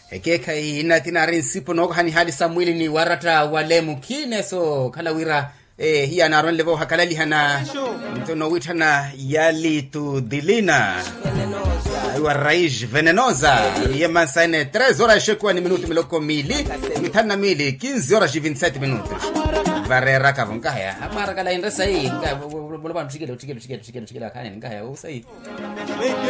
Ekeka inatina rinsipo no hani hali Samueli ni warata wale mukine so kala wira hiya na ron levo hakalali hana mtono witana yali tu dilina wa raiz venenosa yema sane 3 horas chekwa ni minuto miloko mili mitana mili 15 horas e 27 minutos varera kavonka haya amara kala indasa hii bola ban tikelo kani ngaya usai